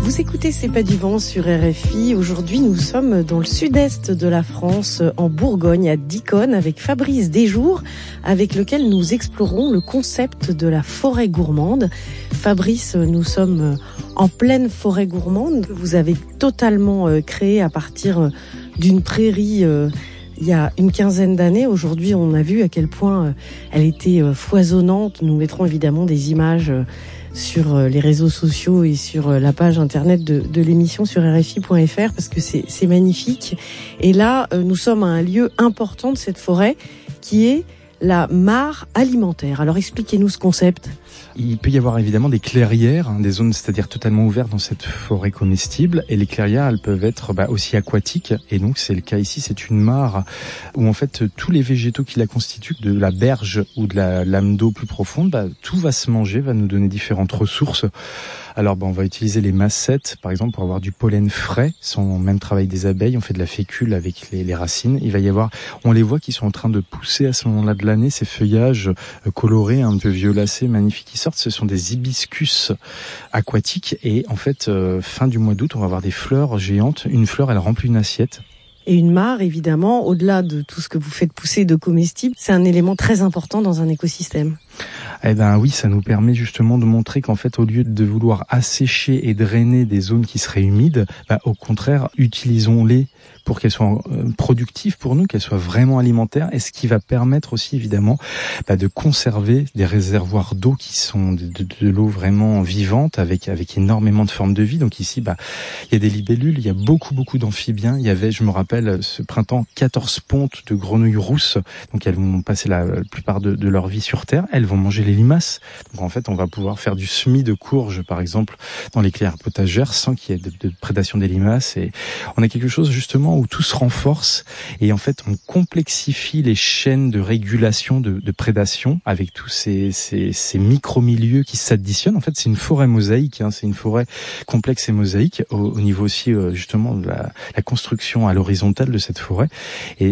Vous écoutez C'est pas du vent sur RFI. Aujourd'hui, nous sommes dans le sud-est de la France, en Bourgogne, à Diconne, avec Fabrice Desjours, avec lequel nous explorons le concept de la forêt gourmande. Fabrice, nous sommes en pleine forêt gourmande que vous avez totalement créée à partir d'une prairie il y a une quinzaine d'années. Aujourd'hui, on a vu à quel point elle était foisonnante. Nous mettrons évidemment des images sur les réseaux sociaux et sur la page internet de l'émission sur RFI.fr parce que c'est magnifique. Et là, nous sommes à un lieu important de cette forêt qui est la mare alimentaire. Alors expliquez-nous ce concept. Il peut y avoir évidemment des clairières, des zones c'est-à-dire totalement ouvertes dans cette forêt comestible. Et les clairières, elles peuvent être aussi aquatiques. Et donc c'est le cas ici, c'est une mare où en fait tous les végétaux qui la constituent, de la berge ou de la lame d'eau plus profonde, tout va se manger, va nous donner différentes ressources. Alors on va utiliser les massettes par exemple pour avoir du pollen frais, sans même travail des abeilles. On fait de la fécule avec les racines. Il va y avoir, on les voit qui sont en train de pousser à ce moment-là de l'année, ces feuillages colorés, un peu violacés, magnifiques qui sortent. Ce sont des hibiscus aquatiques et en fait fin du mois d'août on va avoir des fleurs géantes. Une fleur elle remplit une assiette. Et une mare, évidemment, au-delà de tout ce que vous faites pousser de comestibles, c'est un élément très important dans un écosystème. Eh ben oui, ça nous permet justement de montrer qu'en fait, au lieu de vouloir assécher et drainer des zones qui seraient humides, au contraire, utilisons-les pour qu'elles soient productives pour nous, qu'elles soient vraiment alimentaires, et ce qui va permettre aussi évidemment de conserver des réservoirs d'eau qui sont de l'eau vraiment vivante, avec énormément de formes de vie. Donc ici, il y a des libellules, il y a beaucoup d'amphibiens. Il y avait, je me rappelle, ce printemps, 14 pontes de grenouilles rousses. Donc elles vont passer la plupart de leur vie sur Terre. Elles vont manger les limaces. Donc en fait, on va pouvoir faire du semis de courges, par exemple, dans les clairières potagères, sans qu'il y ait de prédation des limaces. Et on a quelque chose justement où tout se renforce et en fait on complexifie les chaînes de régulation de prédation avec tous ces micro-milieux qui s'additionnent. En fait c'est une forêt mosaïque, c'est une forêt complexe et mosaïque au niveau aussi justement de la construction à l'horizontale de cette forêt. Et